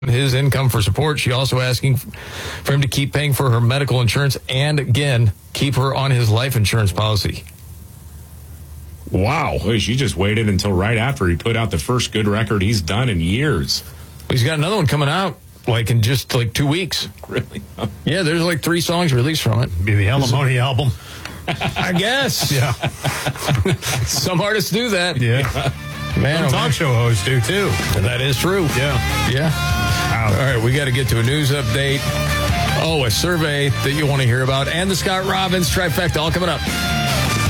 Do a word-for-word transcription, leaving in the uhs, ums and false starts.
his income for support. She also asking for him to keep paying for her medical insurance and, again, keep her on his life insurance policy. Wow. Boy, she just waited until right after he put out the first good record he's done in years. He's got another one coming out, like, in just, like, two weeks. Really? Yeah, there's, like, three songs released from it. Be the Alimony album. I guess. Yeah. Some artists do that. Yeah. Man, Some oh, talk man. show hosts do, too. And that is true. Yeah. Yeah. All right, we got to get to a news update. Oh, a survey that you want to hear about. And the Scott Robbins trifecta all coming up.